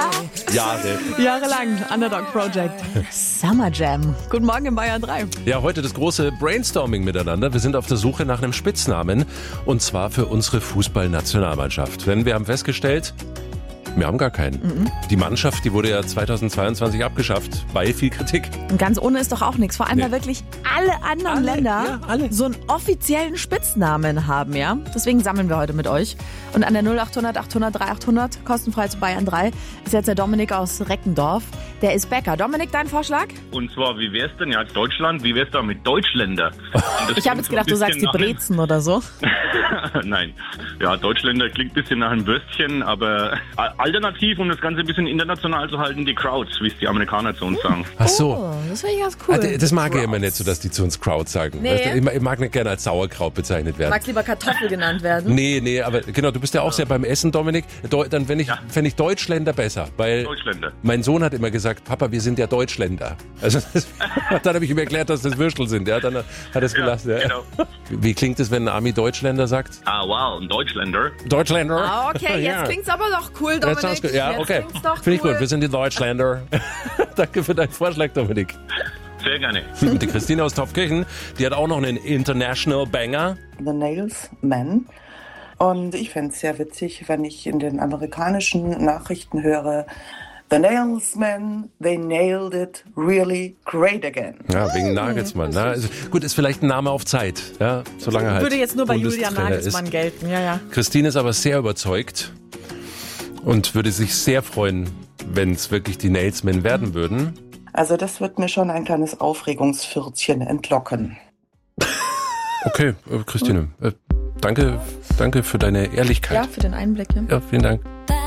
Jahrelang Underdog Project. Summer Jam. Guten Morgen in Bayern 3. Ja, heute das große Brainstorming miteinander. Wir sind auf der Suche nach einem Spitznamen und zwar für unsere Fußballnationalmannschaft. Denn wir haben festgestellt, wir haben gar keinen. Die Mannschaft, die wurde ja 2022 abgeschafft, bei viel Kritik. Und ganz ohne ist doch auch nichts. Vor allem, weil wirklich alle anderen Länder so einen offiziellen Spitznamen haben, ja. Deswegen sammeln wir heute mit euch. Und an der 0800 800 3800, kostenfrei zu Bayern 3, ist jetzt der Dominik aus Reckendorf. Der ist Bäcker. Dominik, dein Vorschlag? Und zwar, wie wär's denn ja Deutschland, wie wär's da mit Deutschländer? Ich habe jetzt gedacht, du sagst die Brezen oder so. Nein, ja, Deutschländer klingt ein bisschen nach einem Würstchen, aber alternativ, um das Ganze ein bisschen international zu halten, die Crowds, wie es die Amerikaner zu uns sagen. Ach so. Oh, das finde ich ganz cool. Das mag ich immer nicht so, dass die zu uns Kraut sagen. Nee. Weißt du, ich mag nicht gerne als Sauerkraut bezeichnet werden. Magst lieber Kartoffel genannt werden? Nee, aber genau, du bist ja auch sehr beim Essen, Dominik. Dann fände ich Deutschländer besser, weil Deutschländer. Mein Sohn hat immer gesagt, Papa, wir sind ja Deutschländer. Also dann habe ich ihm erklärt, dass das Würstel sind. Ja, dann hat er es gelassen. Ja. Genau. Wie klingt es, wenn ein Ami Deutschländer sagt? Ah, wow, ein Deutschländer. Deutschländer? Ah, okay, jetzt klingt's aber doch cool, Dominik. Ja, okay. Finde ich gut, wir sind die Deutschländer. Danke für deinen Vorschlag, Dominik. Sehr gerne. Die Christine aus Taufkirchen, die hat auch noch einen International Banger. The Nails Men. Und ich fände es sehr witzig, wenn ich in den amerikanischen Nachrichten höre, The Nails Men, they nailed it really great again. Ja, wegen Nagelsmann. Ne? Also, gut, ist vielleicht ein Name auf Zeit. Ja, solange halt würde jetzt nur bei Julian Bundestrainer Nagelsmann gelten. Ja. Christine ist aber sehr überzeugt und würde sich sehr freuen, wenn es wirklich die Nailsmen werden würden. Also das wird mir schon ein kleines Aufregungspfürzchen entlocken. Okay, Christine, danke für deine Ehrlichkeit. Ja, für den Einblick. Ja. Ja, vielen Dank.